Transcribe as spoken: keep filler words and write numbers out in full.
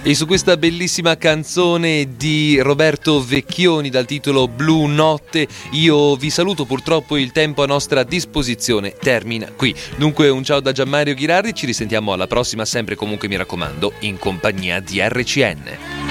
E su questa bellissima canzone di Roberto Vecchioni dal titolo Blu Notte io vi saluto, purtroppo il tempo a nostra disposizione termina qui. Dunque un ciao da Gianmario Ghirardi, ci risentiamo alla prossima, sempre comunque mi raccomando in compagnia di R C N.